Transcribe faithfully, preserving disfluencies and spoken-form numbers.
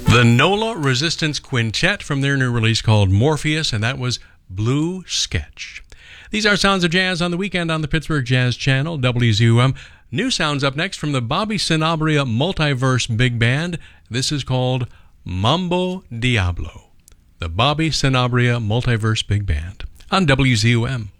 The NOLA Resistance Quintet from their new release called Morpheus, and that was Blue Sketch. These are Sounds of Jazz on the Weekend on the Pittsburgh Jazz Channel, W Z U M. New sounds up next from the Bobby Sanabria Multiverse Big Band. This is called Mambo Diablo. The Bobby Sanabria Multiverse Big Band on W Z U M.